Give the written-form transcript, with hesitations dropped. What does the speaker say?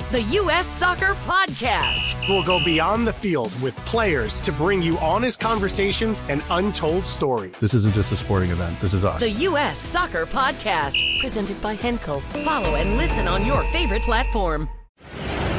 the U.S. Soccer Podcast. We'll go beyond the field with players to bring you honest conversations and untold stories. This isn't just a sporting event. This is us. The U.S. Soccer Podcast, presented by Henkel. Follow and listen on your favorite platform.